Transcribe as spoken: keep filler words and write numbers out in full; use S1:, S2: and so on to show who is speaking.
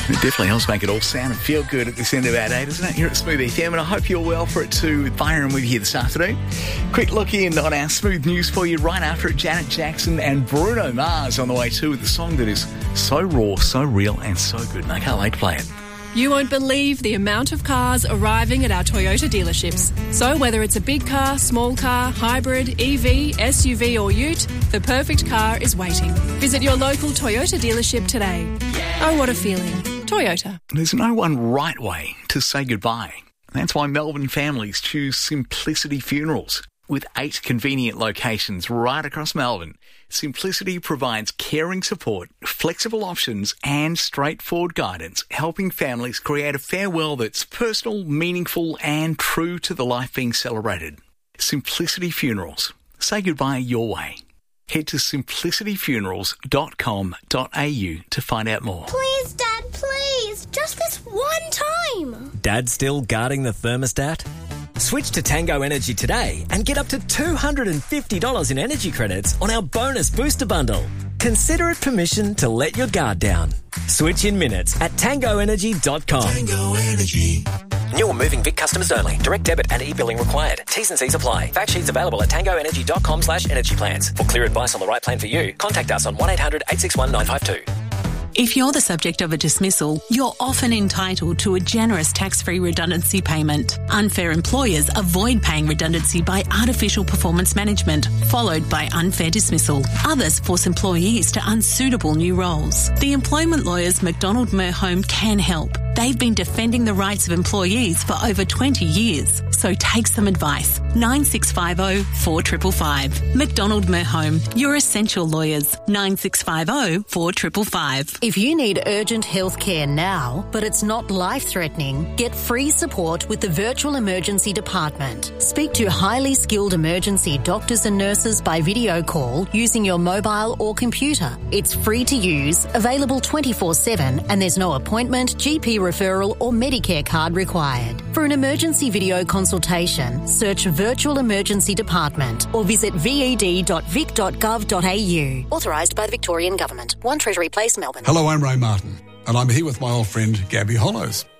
S1: It definitely helps make it all sound and feel good at this end of our day, doesn't it? Here at Smooth F M, and I hope you're well for it too. With Byron with you here this afternoon. Quick look in on our Smooth News for you right after it. Janet Jackson and Bruno Mars on the way too with the song that is so raw, so real and so good. And I can't wait to play it.
S2: You won't believe the amount of cars arriving at our Toyota dealerships. So whether it's a big car, small car, hybrid, E V, S U V or ute, the perfect car is waiting. Visit your local Toyota dealership today. Oh, what a feeling. Toyota.
S1: There's no one right way to say goodbye. That's why Melbourne families choose Simplicity Funerals. With eight convenient locations right across Melbourne, Simplicity provides caring support, flexible options and straightforward guidance, helping families create a farewell that's personal, meaningful and true to the life being celebrated. Simplicity Funerals. Say goodbye your way. Head to simplicity funerals dot com dot a u to find out more.
S3: Please, Dad, please. Just this one time.
S4: Dad still guarding the thermostat? Switch to Tango Energy today and get up to two hundred fifty dollars in energy credits on our bonus booster bundle. Consider it permission to let your guard down. Switch in minutes at tango energy dot com.
S5: Tango Energy.
S4: New or moving Vic customers only. Direct debit and e-billing required. T's and C's apply. Fact sheets available at tango energy dot com slash energy plans. For clear advice on the right plan for you, contact us on one eight hundred eight six one nine five two.
S6: If you're the subject of a dismissal, you're often entitled to a generous tax-free redundancy payment. Unfair employers avoid paying redundancy by artificial performance management, followed by unfair dismissal. Others force employees to unsuitable new roles. The employment lawyers McDonald Merhome can help. They've been defending the rights of employees for over twenty years. So take some advice. nine six five zero four five five five. McDonald Merhome, your essential lawyers. nine six five zero four five five five.
S7: If you need urgent health care now, but it's not life-threatening, get free support with the Virtual Emergency Department. Speak to highly skilled emergency doctors and nurses by video call using your mobile or computer. It's free to use, available twenty-four seven, and there's no appointment, G P referral or Medicare card required. For an emergency video consultation, search Virtual Emergency Department or visit v e d dot vic dot gov dot a u. Authorised by the Victorian Government. one Treasury Place, Melbourne.
S5: Hello, I'm Ray Martin, and I'm here with my old friend Gabby Hollows.